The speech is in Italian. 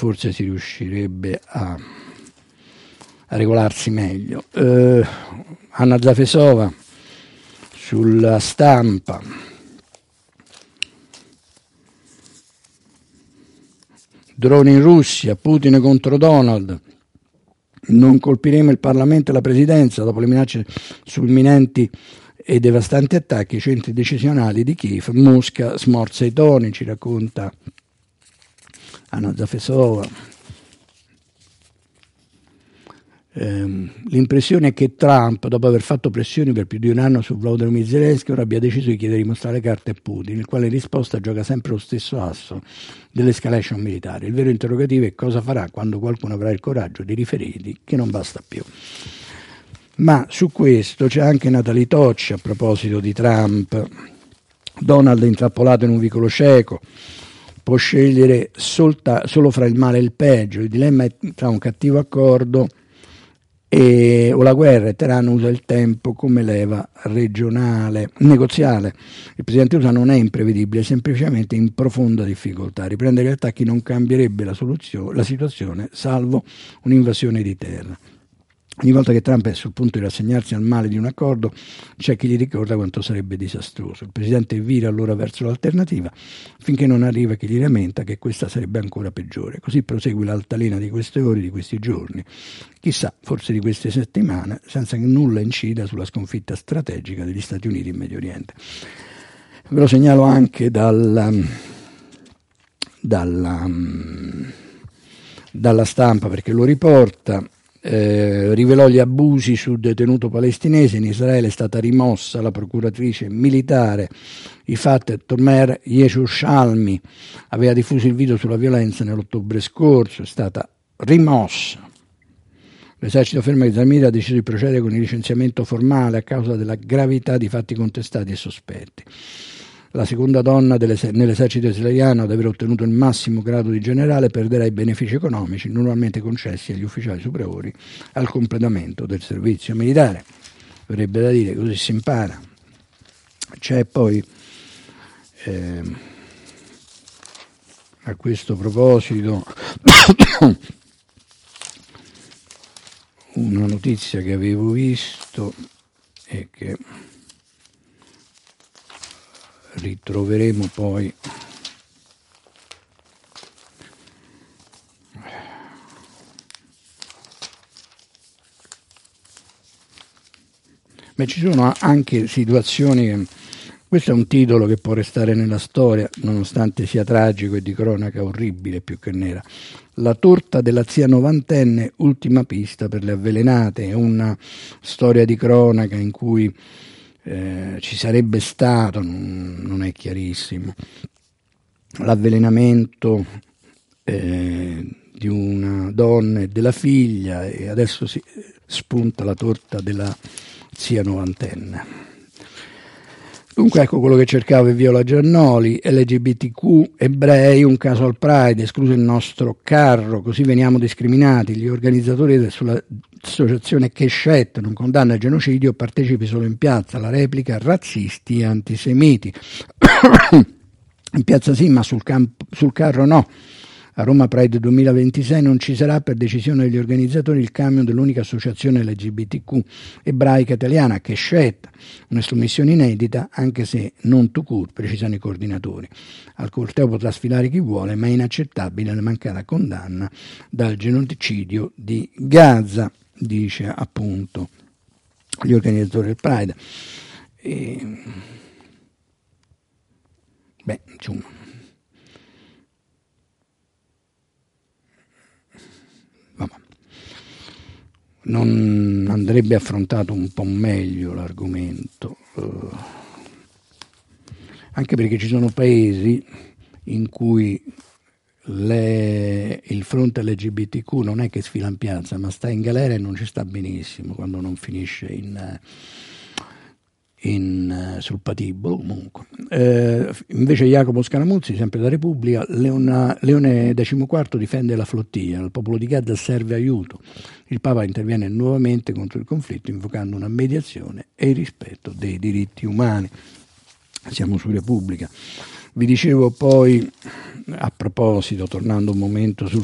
forse si riuscirebbe a regolarsi meglio. Anna Zafesova sulla Stampa: droni in Russia, Putin contro Donald, non colpiremo il Parlamento e la Presidenza dopo le minacce su imminenti e devastanti attacchi ai centri decisionali di Kiev. Mosca smorza i toni, ci racconta Anna Zafesova. L'impressione è che Trump, dopo aver fatto pressioni per più di un anno su Volodymyr Zelensky, ora abbia deciso di chiedere di mostrare carte a Putin, il quale in risposta gioca sempre lo stesso asso dell'escalation militare. Il vero interrogativo è cosa farà quando qualcuno avrà il coraggio di riferirgli che non basta più. Ma su questo c'è anche Natalie Tocci a proposito di Trump. Donald è intrappolato in un vicolo cieco, può scegliere solo fra il male e il peggio, il dilemma è tra un cattivo accordo o la guerra, e Teheran usa il tempo come leva negoziale. Il presidente USA non è imprevedibile, è semplicemente in profonda difficoltà. Riprendere gli attacchi non cambierebbe la situazione, salvo un'invasione di terra. Ogni volta che Trump è sul punto di rassegnarsi al male di un accordo, c'è chi gli ricorda quanto sarebbe disastroso. Il presidente vira allora verso l'alternativa, finché non arriva chi gli lamenta che questa sarebbe ancora peggiore. Così prosegue l'altalena di queste ore, di questi giorni, chissà, forse di queste settimane, senza che nulla incida sulla sconfitta strategica degli Stati Uniti in Medio Oriente. Ve lo segnalo anche dalla Stampa, perché lo riporta. Rivelò gli abusi sul detenuto palestinese. In Israele è stata rimossa la procuratrice militare Ifat Tomer Yeshushalmi, aveva diffuso il video sulla violenza nell'ottobre scorso, è stata rimossa. L'esercito afferma che Zamir ha deciso di procedere con il licenziamento formale a causa della gravità di fatti contestati e sospetti. La seconda donna nell'esercito israeliano ad aver ottenuto il massimo grado di generale perderà i benefici economici normalmente concessi agli ufficiali superiori al completamento del servizio militare. Verrebbe da dire, così si impara. C'è poi, a questo proposito, una notizia che avevo visto e che ritroveremo poi. Ci sono anche situazioni, questo è un titolo che può restare nella storia nonostante sia tragico e di cronaca orribile più che nera. La torta della zia novantenne, ultima pista per le avvelenate. È una storia di cronaca in cui ci sarebbe stato, non è chiarissimo, l'avvelenamento di una donna e della figlia, e adesso si spunta la torta della zia novantenne. Dunque ecco quello che cercavo è Viola Giannoli. LGBTQ, ebrei, un caso al Pride, escluso il nostro carro, così veniamo discriminati. Gli organizzatori sull'associazione Keshet non condanna il genocidio, partecipi solo in piazza, la replica razzisti e antisemiti. In piazza sì, ma sul carro no. A Roma Pride 2026 non ci sarà, per decisione degli organizzatori, il camion dell'unica associazione LGBTQ ebraica italiana, Keshet, un'estromissione inedita, anche se non tout court, precisano i coordinatori. Al corteo potrà sfilare chi vuole, ma è inaccettabile la mancata condanna dal genocidio di Gaza, dice appunto gli organizzatori del Pride. Insomma, non andrebbe affrontato un po' meglio l'argomento, anche perché ci sono paesi in cui il fronte LGBTQ non è che sfila in piazza, ma sta in galera e non ci sta benissimo quando non finisce sul patibolo. Comunque invece Jacopo Scaramuzzi, sempre da Repubblica, Leone XIV difende la flottiglia, il popolo di Gaza serve aiuto, il Papa interviene nuovamente contro il conflitto invocando una mediazione e il rispetto dei diritti umani. Siamo su Repubblica. Vi dicevo poi, a proposito, tornando un momento sul